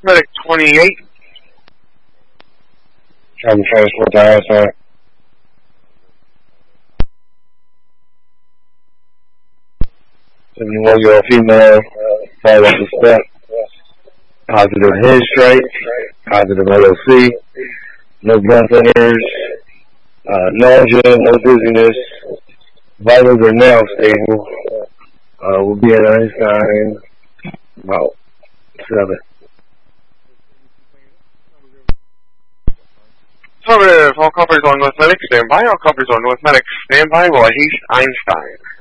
Medic 28. Trying to transport the outside. 71-year-old female, fall off the step. Positive head straight. Positive LOC. No blood thinners. Nausea, no dizziness. Vitals are now stable. We'll be at Einstein about 7. Affirmative. All copies on North Medic, stand by. All copies on North Medic, stand by while I haste Einstein.